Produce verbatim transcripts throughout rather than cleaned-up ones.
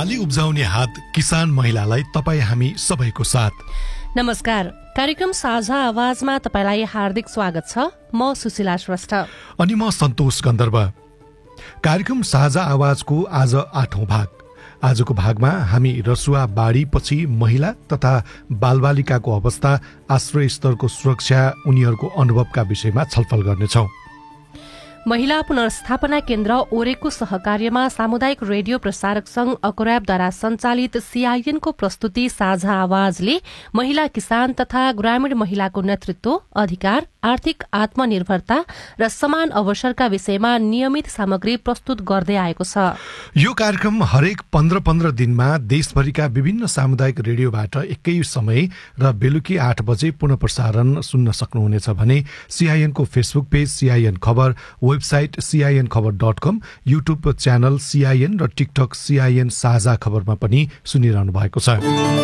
बाली उब्जाउने हात किसान महिलालाई तपाईँ हामी सबैको साथ। नमस्कार, कार्यक्रम साझा आवाजमा तपाईलाई हार्दिक स्वागत छ। म सुशीला श्रेष्ठ अनि म सन्तोष गन्धर्व। कार्यक्रम साझा आवाजको आज आठौं भाग। आजको भागमा हामी रसुवा बाढी पछि महिला तथा बालबालिकाको अवस्था, आश्रय स्तरको सुरक्षा, उनीहरूको अनुभवका विषयमा छलफल गर्नेछौं। महिला पुनर्स्थापना केन्द्र ओरेको सहकार्यमा सामुदायिक रेडियो प्रसारक संघ अकोराबद्वारा सञ्चालित सीआईएनको प्रस्तुति साझा आवाजले महिला किसान तथा ग्रामीण महिलाको नेतृत्व, अधिकार, आर्थिक आत्मनिर्भरता र समान अवसरका विषयमा नियमित सामग्री प्रस्तुत गर्दै आएको छ। यो कार्यक्रम हरेक पन्ध्र पन्ध्र दिनमा देशभरिका विभिन्न सामुदायिक रेडियोबाट एकै समय र बेलुकी आठ बजे पुनः प्रसारण सुन्न सक्नुहुनेछ भने सीआईएनको फेसबुक पेज सीआईएन खबर, वेबसाइट सीआईएन खबर डट कम, युट्युब च्यानल सीआईएन र टिकटक सीआईएन साझा खबरमा पनि सुनिरहनु भएको छ।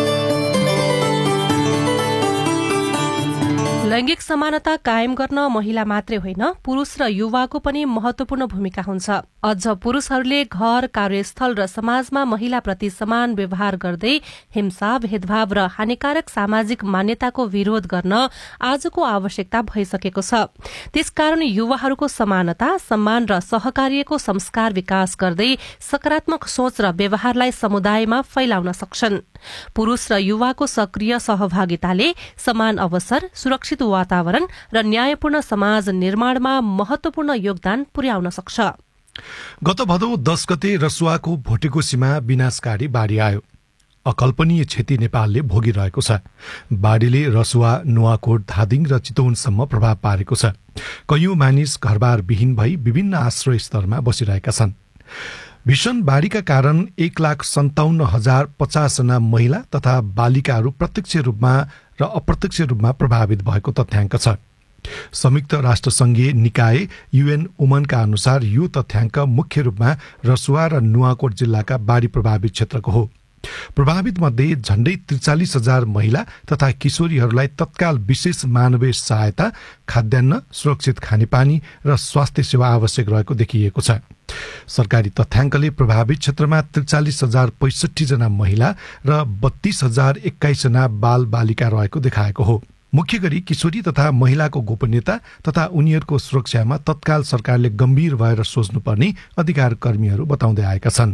लैंगिक समानता कायम गर्न महिला मात्रै होइन, पुरुष र युवाको पनि महत्वपूर्ण भूमिका हुन्छ। अझ पुरुषहरूले घर, कार्यस्थल र समाजमा महिलाप्रति समान व्यवहार गर्दै हिंसा, भेदभाव र हानिकारक सामाजिक मान्यताको विरोध गर्न आजको आवश्यकता भइसकेको छ। त्यसकारण युवाहरूको समानता, सम्मान र सहकार्यको संस्कार विकास गर्दै सकारात्मक सोच र व्यवहारलाई समुदायमा फैलाउन सक्छन्। पुरुष र युवाको सक्रिय सहभागिताले समान अवसर, सुरक्षित वातावरण र न्यायपूर्ण समाज निर्माणमा महत्वपूर्ण योगदान पुर्याउन सक्छ। गत भदौ दश गते रसुवाको भोटेकोसीमा विनाशकारी बाढी आयो। अकल्पनीय क्षति नेपालले भोगिरहेको छ। बाढीले रसुवा, नुवाकोट, धादिङ र चितवनसम्म प्रभाव पारेको छ। कैयौं मानिस घरबार विहीन भई विभिन्न आश्रय स्तरमा बसिरहेका छन्। भीषण बाढीका कारण एक लाख सन्ताउन्न हजार पचासजना महिला तथा बालिकाहरू प्रत्यक्ष रूपमा र अप्रत्यक्ष रूपमा प्रभावित भएको तथ्याङ्क छ। संयुक्त राष्ट्रसङ्घीय निकाय युएन वुमनका अनुसार यो तथ्याङ्क मुख्य रूपमा रसुवा र नुवाकोट जिल्लाका बाढी प्रभावित क्षेत्रको हो। प्रभावित मध्ये झण्डै त्रिचालिस हजार महिला तथा किशोरीहरूलाई तत्काल विशेष मानवीय सहायता, खाद्यान्न, सुरक्षित खानेपानी र स्वास्थ्य सेवा आवश्यक रहेको देखिएको छ। सरकारी तथ्याङ्कले प्रभावित क्षेत्रमा त्रिचालिस हजार पैंसठी जना महिला र बत्तीस हजार एक्काइस जना बाल बालिका रहेको देखाएको हो। मुख्य गरी किशोरी तथा महिलाको गोपनीयता तथा उनीहरूको सुरक्षामा तत्काल सरकारले गम्भीर भएर सोच्नुपर्ने अधिकार कर्मीहरू बताउँदै आएका छन्।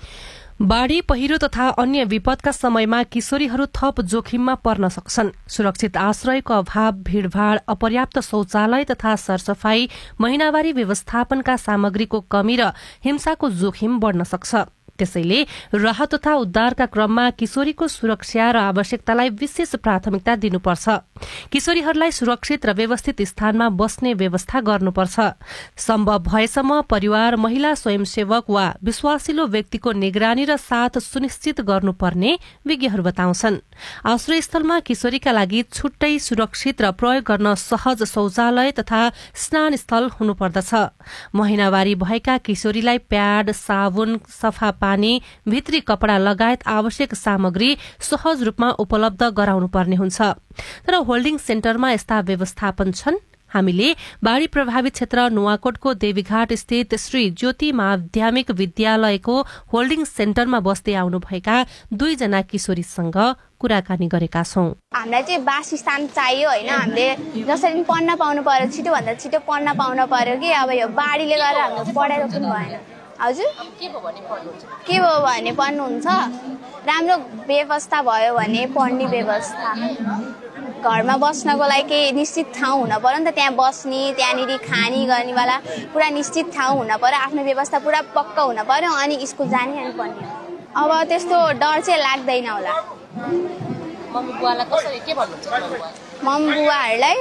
बाढी, पहिरो तथा अन्य विपदका समयमा किशोरीहरू थप जोखिममा पर्न सक्छन्। सुरक्षित आश्रयको अभाव, भीड़भाड़, अपर्याप्त शौचालय तथा सरसफाई, महिनावारी व्यवस्थापनका सामग्रीको कमी र हिंसाको जोखिम बढ्न सक्छ। त्यसैले राहत तथा उद्धारका क्रममा किशोरीको सुरक्षा र आवश्यकतालाई विशेष प्राथमिकता दिनुपर्छ। किशोरीहरूलाई सुरक्षित र व्यवस्थित स्थानमा बस्ने व्यवस्था गर्नुपर्छ। सम्भव भएसम्म परिवार, महिला स्वयंसेवक वा विश्वासिलो व्यक्तिको निगरानी र साथ सुनिश्चित गर्नुपर्ने विज्ञहरू बताउँछन्। आश्रयस्थलमा किशोरीका लागि छुट्टै सुरक्षित र प्रयोग गर्न सहज शौचालय तथा स्नान स्थल हुनुपर्दछ। महिनावारी भएका किशोरीलाई प्याड, साबुन, सफा पानी, भित्री कपडा लगायत आवश्यक सामग्री सहज रूपमा उपलब्ध गराउनुपर्ने हुन्छ। तर होल्डिङ सेन्टरमा यस्ता व्यवस्थापन छन्। हामीले बाढी प्रभावित क्षेत्र नुवाकोटको देवीघाट स्थित श्री ज्योति माध्यमिक विद्यालयको होल्डिङ सेन्टरमा बस्दै आउनुभएका दुईजना किशोरीसँग कुराकानी गरेका छौं। हामीलाई चाहिँ वासस्थान चाहियो होइन, हामीले जसरी पढ्न पाउनु पर्यो, छिटो भन्दा छिटो पढ्न पाउनु पर्यो कि अब यो बाढीले गर्दा हाम्रो पढाइ रोक्नु भएन। हजुर के भयो भने पढ्नुहुन्छ? के भयो भने पढ्नुहुन्छ? राम्रो व्यवस्था भयो भने पढ्ने व्यवस्था, घरमा बस्नको लागि केही निश्चित ठाउँ हुन पर्यो नि त। त्यहाँ बस्ने, त्यहाँनिर खाने गर्नेवाला पुरा निश्चित ठाउँ हुन पर्यो, आफ्नो व्यवस्था पुरा पक्का हुन पर्यो, अनि स्कुल जाने अनि पढ्ने। अब त्यस्तो डर चाहिँ लाग्दैन होला। मम्मी बुवालाई कसरी के भन्नुहुन्छ? मम्मी बुवाहरूलाई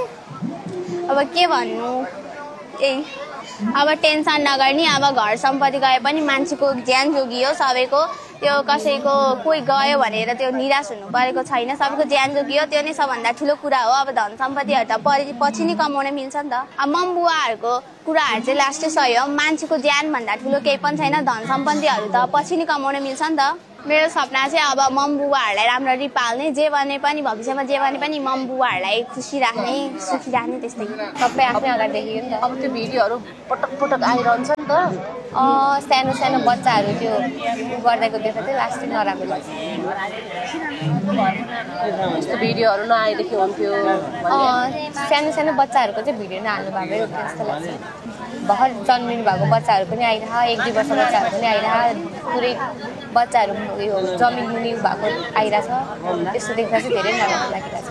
अब के भन्नु, यही अब टेन्सन नगर्ने। अब घर सम्पत्ति गए पनि मान्छेको ज्यान जोगियो, सबैको त्यो कसैको कोही गयो भनेर त्यो निराश हुनु परेको छैन। सबैको ज्यान जोगियो, त्यो नै सबभन्दा ठुलो कुरा हो। अब धन सम्पत्तिहरू त पछि नै कमाउन मिल्छ नि त। अब मम बुवाहरूको कुराहरू चाहिँ लास्टै सही हो। मान्छेको ज्यान भन्दा ठुलो केही पनि छैन। धन सम्पत्तिहरू त पछि नै कमाउन मिल्छ नि त। मेरो सपना चाहिँ अब मम बुबाहरूलाई राम्ररी पाल्ने, जे बने पनि भविष्यमा जे बने पनि मम बुबाहरूलाई खुसी राख्ने, सुखी राख्ने, त्यस्तै सबै आफ्नै अगाडि देखियो नि त। अब त्यो भिडियोहरू पटक पटक आइरहन्छ नि त, सानो सानो बच्चाहरू त्यो गर्दाको देख्दा चाहिँ लास्टै नराम्रो लाग्छ। यस्तो भिडियोहरू नआएदेखि हुन्थ्यो। सानो सानो बच्चाहरूको चाहिँ भिडियो नहाल्नु भएकै हो जस्तो लाग्छ। भर्खर जन्मिनु भएको बच्चाहरू पनि आइरह, एक दुई वर्ष बच्चाहरू पनि आइरह, पुरै बच्चाहरू उयो जमिन मुनि भएको आइरहेछ। त्यस्तो देख्दा चाहिँ धेरै नराम्रो लागिरहेछ।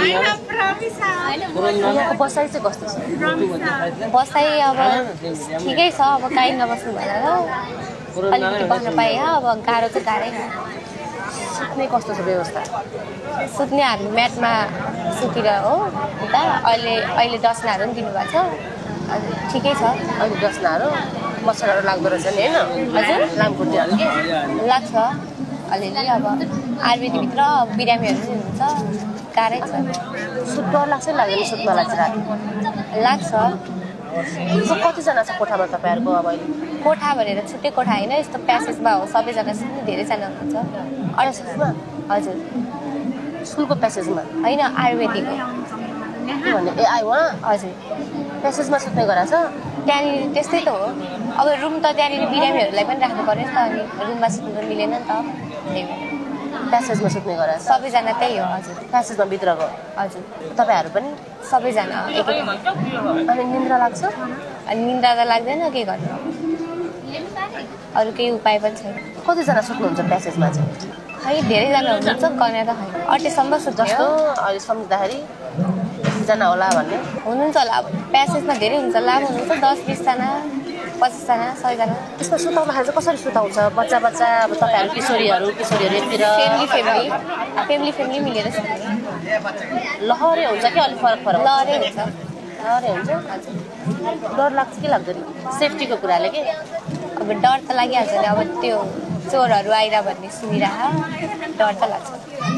यहाँको बसाइ चाहिँ कस्तो छ? बसाइ अब ठिकै छ, अब काहीँ नबस्नु भएन र अलिकति बस्न पाएँ। अब गाह्रो चाहिँ गाह्रै छ। सुत्ने कस्तो छ व्यवस्था? सुत्ने हामी म्याटमा सुतिर हो उता। अहिले अहिले डस्नाहरू पनि दिनुभएको छ, ठिकै छ। अहिले डस्नाहरू मच्छरहरू लाग्दो रहेछ नि होइन? हजुर लामखुट्टेहरू के लाग्छ अलिअलि। अब आयुर्वेदिकभित्र बिरामीहरू पनि हुन्छ, गाह्रै छ। सुत्न लाग्छ लाग्दैन? सुत्न लाग्छ राति लाग्छ। कतिजना छ कोठामा तपाईँहरूको? अब अहिले कोठा भनेर छुट्टै कोठा होइन, यस्तो प्यासेजमा हो सबैजना सुत्ने, धेरैजना हुनुहुन्छ। प्यासेजमा? हजुर स्कुलको प्यासेजमा होइन, आयुर्वेदिक हो। के भन्ने? ए आइ वहाँ हजुर प्यासेजमा सुत्ने गराएको छ? त्यहाँनिर त्यस्तै त हो। अब रुम त त्यहाँनिर बिरामीहरूलाई पनि राख्नु पऱ्यो नि त, अनि रुममा सुत्नु त मिलेन नि त, त्यही भएर प्यासेजमा सुत्ने गराएको छ? सबैजना त्यही हो। हजुर प्यासेजमा भित्रको? हजुर तपाईँहरू पनि सबैजना एक एक। अनि निन्द्रा लाग्छ? अनि निन्द्रा त लाग्दैन, के गर्नु, अरू केही उपाय पनि छैन। कतिजना सुत्नुहुन्छ प्यासेजमा चाहिँ? खै धेरैजना हुनुहुन्छ, कन्या त खै अठसम्म सुत्छ जस्तो अहिले सम्झिँदाखेरि जना होला भन्ने हुनुहुन्छ होला। अब प्यासेजमा धेरै हुन्छ, लामो हुनुहुन्छ, दस बिसजना पच्चिसजना सयजना। त्यसमा सुताउँदाखेरि चाहिँ कसरी सुताउँछ? बच्चा बच्चा अब तपाईँहरू किशोरीहरू किशोरीहरू एकतिर फेमिली फेमिली फेमिली फेमिली मिलेर सुत्ने। लहरे हुन्छ कि अलिक फरक फरक? लहरै हुन्छ। लहरे हुन्छ? हजुर। डर लाग्छ कि लाग्दैन? सेफ्टीको कुराले के? अब डर त लागिहाल्छ नि, अब त्यो चोरहरू आइरह भन्ने सुनिरह, डर त लाग्छ।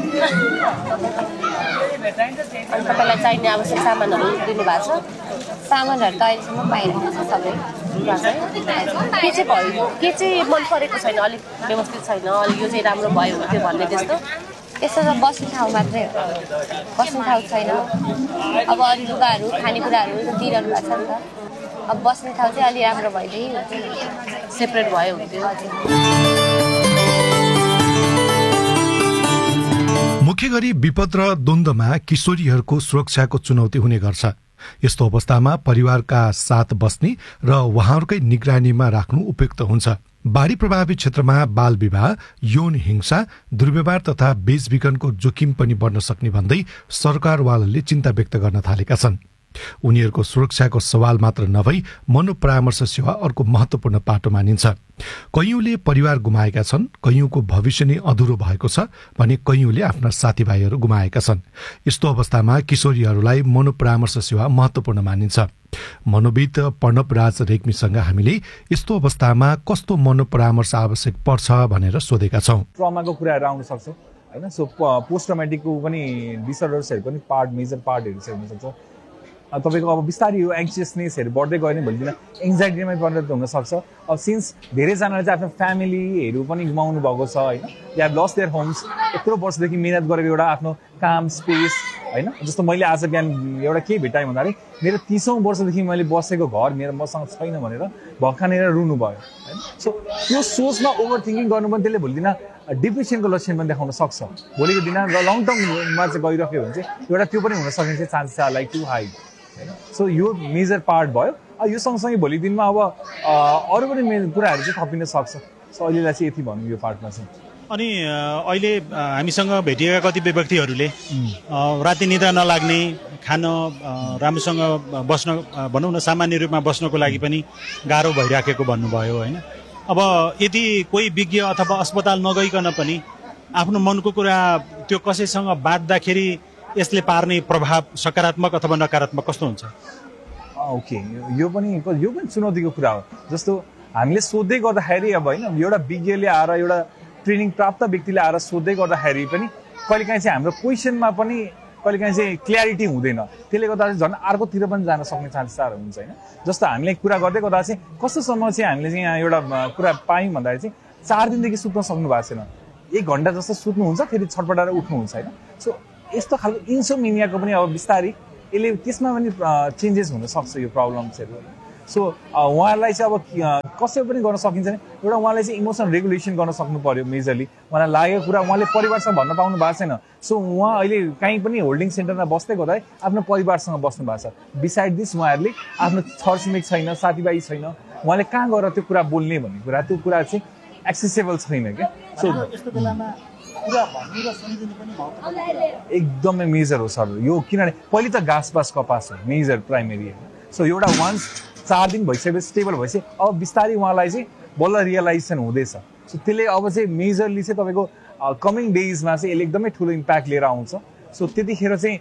अनि तपाईँलाई चाहिने आवश्यक सामानहरू दिनुभएको छ? सामानहरू त अहिलेसम्म पाइरहेको छ सबै। के चाहिँ भयो, के चाहिँ मन परेको छैन, अलिक व्यवस्थित छैन, अलिक यो चाहिँ राम्रो भयो हुन्थ्यो भन्ने त्यस्तो? यस्तो त बस्ने ठाउँ मात्रै हो, बस्ने ठाउँ छैन। अब अरू लुगाहरू खानेकुराहरू दिइरहनु भएको छ नि त, अब बस्ने ठाउँ चाहिँ अलि राम्रो भइदिए हुन्थ्यो, सेपरेट भयो हुन्थ्यो। मुख्य गरी विपद र द्वन्द्वमा किशोरीहरूको सुरक्षाको चुनौती हुने गर्छ। यस्तो अवस्थामा परिवारका साथ बस्ने र उहाँहरूकै निगरानीमा राख्नु उपयुक्त हुन्छ। बाढी प्रभावित क्षेत्रमा बाल विवाह, यौन हिंसा, दुर्व्यवहार तथा बेचबिखनको जोखिम पनि बढ्न सक्ने भन्दै सरकारवालाले चिन्ता व्यक्त गर्न थालेका छन्। उनीहरूको सुरक्षाको सवाल मात्र नभई मनोपरामर्श सेवा अर्को महत्वपूर्ण पाटो मानिन्छ। कैयौंले परिवार गुमाएका छन्, कैयौंको भविष्य नै अधुरो भएको छ भने कैयौंले आफ्ना साथीभाइहरू गुमाएका छन्। यस्तो अवस्थामा किशोरीहरूलाई मनोपरामर्श सेवा महत्वपूर्ण मानिन्छ। मनोविद प्रणव राज रेग्मीसँग हामीले यस्तो अवस्थामा कस्तो मनोपरामर्श आवश्यक पर्छ भनेर सोधेका छौं। ट्रमाको कुराहरू आउन सक्छ हैन, सो पोस्ट ट्रमेटिकको पनि डिसअर्डर्सहरू पनि पार्ट मेजर पार्टहरू चाहिँ हुन सक्छ। तपाईको अब बिस्तारै यो एङ्सियसनेसहरू बढ्दै गयो भने भोलिदिन एङ्जाइटीमै परिणत हुन सक्छ। अब सिन्स धेरैजनाले चाहिँ आफ्नो फ्यामिलीहरू पनि गुमाउनु भएको छ हैन, they have lost their homes. यत्रो वर्षदेखि मिहिनेत गरेको एउटा आफ्नो काम स्पेस हैन, जस्तो मैले आज बिहान एउटा के भेटाएँ भन्दाखेरि मेरो तीसौँ वर्षदेखि मैले बसेको घर मेरो मसँग छैन भनेर भक्कानेर रुनु भयो हैन। सो त्यो सोचमा ओभर थिङ्किङ गर्नु पनि त्यसले भोलिदिन डिप्रेसनको लक्षण पनि देखाउन सक्छ। भोलिको दिन र लङ टर्ममा चाहिँ गइरह्यो भने चाहिँ एउटा त्यो पनि हुन सक्ने चाहिँ chances are like to high. So यो मेजर पार्ट भयो। यो सँगसँगै भोलि दिनमा अब अरू पनि कुराहरू चाहिँ थपिन सक्छ। सो अहिलेलाई चाहिँ यति भनौँ यो पार्टमा चाहिँ। अनि अहिले हामीसँग भेटिएका कतिपय व्यक्तिहरूले राति निद्रा नलाग्ने, खान राम्रोसँग बस्न भनौँ न सामान्य रूपमा बस्नको लागि पनि गाह्रो भइराखेको भन्नुभयो होइन। अब यदि कोही विज्ञ अथवा अस्पताल नगइकन पनि आफ्नो मनको कुरा त्यो कसैसँग बाँड्दाखेरि यसले पार्ने प्रभाव सकारात्मक अथवा नकारात्मक कस्तो हुन्छ? ओके, यो पनि यो पनि चुनौतीको कुरा हो। जस्तो हामीले सोध्दै गर्दाखेरि अब होइन एउटा विज्ञले आएर एउटा ट्रेनिङ प्राप्त व्यक्तिले आएर सोध्दै गर्दाखेरि पनि कहिलेकाहीँ चाहिँ हाम्रो क्वेसनमा पनि कहिलेकाहीँ चाहिँ क्ल्यारिटी हुँदैन। त्यसले गर्दा चाहिँ झन् अर्कोतिर पनि जान सक्ने चान्सेसहरू हुन्छ होइन। जस्तो हामीले कुरा गर्दै गर्दा चाहिँ कस्तोसम्म चाहिँ हामीले चाहिँ यहाँ एउटा कुरा पायौँ भन्दाखेरि चाहिँ चार दिनदेखि सुत्न सक्नु भएको छैन, एक घन्टा जस्तो सुत्नुहुन्छ फेरि छटपटाएर उठ्नुहुन्छ होइन सो यस्तो खालको इन्सोमिनियाको पनि अब बिस्तारै यसले त्यसमा पनि चेन्जेस हुनसक्छ यो प्रब्लम्सहरू सो उहाँलाई चाहिँ अब कसरी पनि गर्न सकिन्छ नि एउटा उहाँले चाहिँ इमोसनल रेगुलेसन गर्न सक्नु पर्यो मेजरली उहाँलाई लागेको कुरा उहाँले परिवारसँग भन्न पाउनु भएको छैन सो उहाँ अहिले कहीँ पनि होल्डिङ सेन्टरमा बस्दै गर्दा आफ्नो परिवारसँग बस्नु भएको छ बिसाइड दिस उहाँहरूले आफ्नो छरछिमेक छैन साथीभाइ छैन उहाँले कहाँ गएर त्यो कुरा बोल्ने भन्ने कुरा त्यो कुरा चाहिँ एक्सेसेबल छैन क्या सो एकदमै मेजर हो सर यो किनभने पहिले त घाँस बास कपास हो मेजर प्राइमेरी होइन सो एउटा वान्स चार दिन भइसकेपछि स्टेबल भएपछि अब बिस्तारै उहाँलाई चाहिँ बल्ल रियलाइजेसन हुँदैछ सो त्यसले अब चाहिँ मेजरली चाहिँ तपाईँको कमिङ डेजमा चाहिँ यसले एकदमै ठुलो इम्प्याक्ट लिएर आउँछ सो त्यतिखेर चाहिँ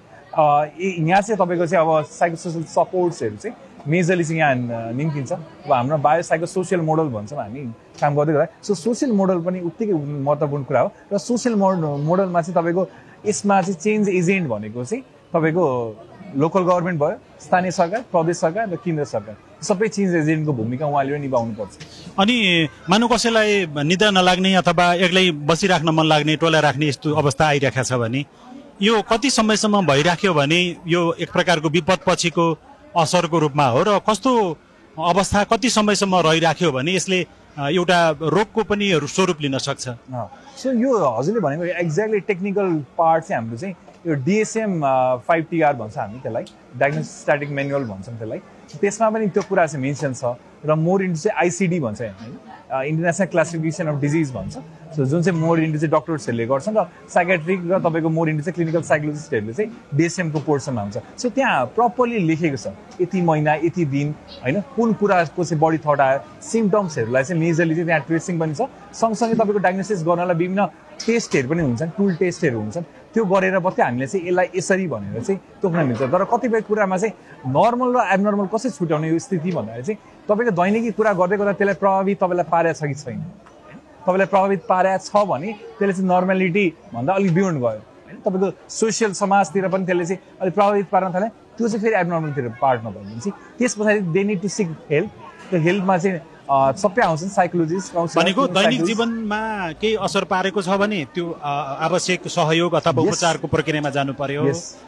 यहाँ चाहिँ तपाईँको चाहिँ अब साइकोसोसियल सपोर्ट्सहरू चाहिँ मेजरली चाहिँ यहाँ निम्किन्छ अब हाम्रो बायो साइको सोसियल मोडल भन्छौँ हामी काम गर्दै गर्दा सो सोसियल मोडल पनि उत्तिकै महत्त्वपूर्ण कुरा हो र सोसियल मोडल मोडलमा चाहिँ तपाईँको यसमा चाहिँ चेन्ज एजेन्ट भनेको चाहिँ तपाईँको लोकल गभर्मेन्ट भयो स्थानीय सरकार प्रदेश सरकार र केन्द्र सरकार सबै चेन्ज एजेन्टको भूमिका उहाँले निभाउनु पर्छ अनि मानव कसैलाई निद्रा नलाग्ने अथवा एक्लै बसिराख्न मन लाग्ने टोला राख्ने यस्तो अवस्था आइरहेको छ भने यो कति समयसम्म भइराख्यो भने यो एक प्रकारको विपद पछिको असरको रूपमा हो र कस्तो अवस्था कति समयसम्म रहिराख्यो भने यसले एउटा रोगको पनि स्वरूप लिन सक्छ सो यो हजुरले भनेको एक्ज्याक्टली टेक्निकल पार्ट चाहिँ हाम्रो चाहिँ यो डिएसएम फाइभ टिआर भन्छ हामी त्यसलाई डायग्नोस्टिक स्ट्याटिक म्यानुअल भन्छौँ त्यसलाई त्यसमा पनि त्यो कुरा चाहिँ मेन्सन छ र मोर इन्टु चाहिँ आइसिडी भन्छ होइन इन्टरनेसनल क्लासिफिकेसन अफ डिजिज भन्छ सो जुन चाहिँ मोर इन्टु चाहिँ डक्टर्सहरूले गर्छन् र साइकेट्रिक र तपाईँको मोर इन्टु चाहिँ क्लिनिकल साइकोलोजिस्टहरूले चाहिँ डिएसएमको पोर्सनमा हुन्छ सो त्यहाँ प्रपरली लेखेको छ यति महिना यति दिन होइन कुन कुराको चाहिँ बढी थट आयो सिम्टम्सहरूलाई चाहिँ मेजरली चाहिँ त्यहाँ ट्रेसिङ पनि छ सँगसँगै तपाईँको डायग्नोसिस गर्नलाई विभिन्न टेस्टहरू पनि हुन्छन् टुल टेस्टहरू हुन्छन् त्यो गरेर मात्रै हामीले चाहिँ यसलाई यसरी भनेर चाहिँ तोक्न मिल्छ तर कतिपय कुरामा चाहिँ नर्मल र एबनर्मल कसरी छुट्याउने यो स्थिति भन्दाखेरि चाहिँ तपाईँको दैनिकी कुरा गर्दै गर्दा त्यसलाई प्रभावित तपाईँलाई पारेको छ कि छैन तपाईँलाई प्रभावित पारेको छ भने त्यसले चाहिँ नर्मालिटी भन्दा अलिक बियोन्ड गयो होइन तपाईँको सोसियल समाजतिर पनि त्यसले चाहिँ अलिक प्रभावित पार्न थाल्यो त्यो चाहिँ फेरि एबनर्मलतिर पार्ट नभएपछि त्यस पछाडि they need to sick help त्यो हेल्पमा चाहिँ सबै आउँछन् साइकोलोजिस्ट भनेको दैनिक जीवनमा केही असर पारेको छ भने त्यो आवश्यक सहयोग अथवा उपचारको प्रक्रियामा जानु पर्यो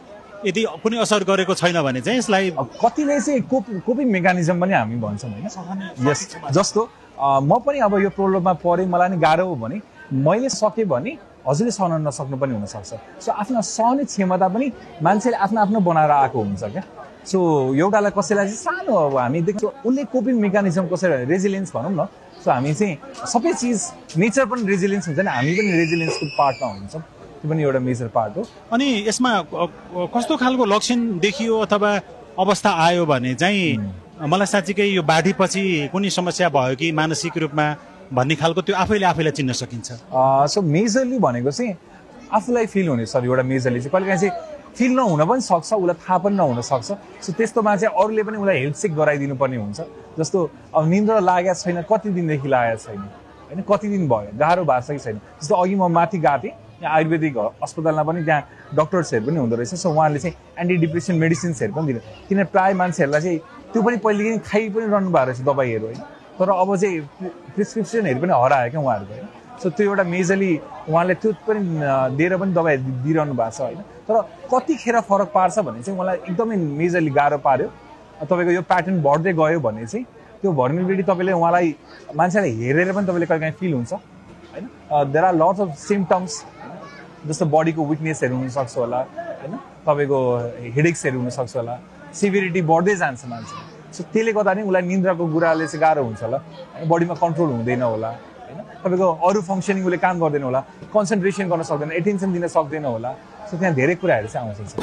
यदि कुनै असर गरेको छैन भने चाहिँ यसलाई कतिले चाहिँ कोपिङ मेकानिजम पनि हामी भन्छौँ होइन यस जस्तो म पनि अब यो प्रब्लममा परेँ मलाई नि गाह्रो हो भने मैले सकेँ भने हजुरले सहन नसक्नु पनि हुनसक्छ सो आफ्नो सहने क्षमता पनि मान्छेले आफ्नो आफ्नो बनाएर आएको हुन्छ क्या सो एउटालाई कसैलाई चाहिँ सानो अब हामी देख्छौँ उसले कोपिङ मेकानिजम कसरी रेजिलियन्स भनौँ न सो हामी चाहिँ सबै चिज नेचर पनि रेजिलियन्स हुन्छ नि हामी पनि रेजिलियन्सको पार्टमा हुन्छौँ त्यो पनि एउटा मेजर पार्ट हो अनि यसमा कस्तो खालको लक्षण देखियो अथवा अवस्था आयो भने चाहिँ मलाई साँच्चीकै यो बाढीपछि कुनै समस्या भयो कि मानसिक रूपमा भन्ने खालको त्यो आफैले आफैलाई चिन्न सकिन्छ सो मेजरली भनेको चाहिँ आफूलाई फिल हुने सर एउटा मेजरली चाहिँ कहिले काहीँ चाहिँ फिल नहुन पनि सक्छ उसलाई थाहा पनि नहुन सक्छ सो त्यस्तोमा चाहिँ अरूले पनि उसलाई हेल्प सिक गराइदिनु पर्ने हुन्छ जस्तो अब निन्द्रा लागेको छैन कति दिनदेखि लागेको छैन होइन कति दिन भयो गाह्रो भएको छ कि छैन जस्तो अघि म माथि गएको थिएँ यहाँ आयुर्वेदिक अस्पतालमा पनि त्यहाँ डक्टर्सहरू पनि हुँदो रहेछ सो उहाँले चाहिँ एन्टी डिप्रेसन मेडिसिन्सहरू पनि दिनु किनभने प्रायः मान्छेहरूलाई चाहिँ त्यो पनि पहिलेदेखि खाइ पनि रहनु भएको रहेछ दबाईहरू होइन तर अब चाहिँ प्रिस्क्रिप्सनहरू पनि हरायो क्या उहाँहरूको होइन सो त्यो एउटा मेजरली उहाँले त्यो पनि दिएर पनि दबाई दिइरहनु भएको छ होइन तर कतिखेर फरक पार्छ भने चाहिँ मलाई एकदमै मेजरली गाह्रो पार्यो तपाईँको यो प्याटर्न बढ्दै गयो भने चाहिँ त्यो भर्नेबिलिटी तपाईँले उहाँलाई मान्छेलाई हेरेर पनि तपाईँले कहिले काहीँ फिल हुन्छ होइन there are lots of symptoms जस्तो बडीको विकनेसहरू हुनसक्छ होला होइन तपाईँको हेडेक्सहरू हुनसक्छ होला सिभिरिटी बढ्दै जान्छ मान्छे सो त्यसले गर्दा नि उसलाई निन्द्राको कुराले चाहिँ गाह्रो हुन्छ होला बडीमा कन्ट्रोल हुँदैन होला होइन तपाईँको अरू फङ्सनिङ उसले काम गर्दैन होला कन्सन्ट्रेसन गर्न सक्दैन एटेन्सन दिन सक्दैन होला सो त्यहाँ धेरै कुराहरू चाहिँ आउँछ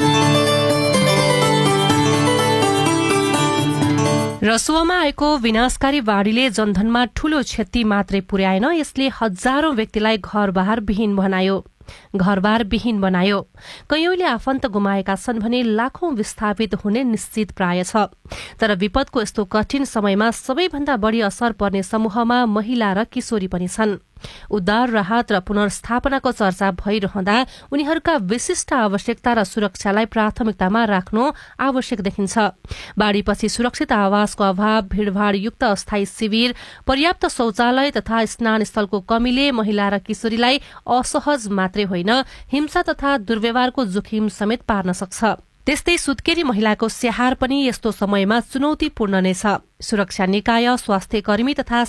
रसुवामा आएको विनाशकारी बाढीले जनधनमा ठूलो क्षति मात्रै पुर्याएन यसले हजारौं व्यक्तिलाई घरबार विहीन बनायो घरबार विहीन बनायो कैयौंले आफन्त गुमाएका छन् भने लाखौं विस्थापित हुने निश्चित प्राय छ तर विपदको यस्तो कठिन समयमा सबैभन्दा बढी असर पर्ने समूहमा महिला र किशोरी पनि छन् उद्धार, राहत र पुनर्स्थापनाको चर्चा भइरहँदा उनीहरूका विशिष्ट आवश्यकता र सुरक्षालाई प्राथमिकतामा राख्नु आवश्यक देखिन्छ। बाढ़ीपछि सुरक्षित आवासको अभाव, भीड़भाड़युक्त अस्थायी शिविर, पर्याप्त शौचालय तथा स्नान स्थलको कमीले महिला र किशोरीलाई असहज मात्रै होइन, हिंसा तथा दुर्व्यवहारको जोखिम समेत पार्न सक्छ। त्यस्तै सुत्केरी महिलाको स्याहार पनि यस्तो समयमा चुनौतीपूर्ण नै छ। सुरक्षा निकाय, स्वास्थ्य कर्मी तथा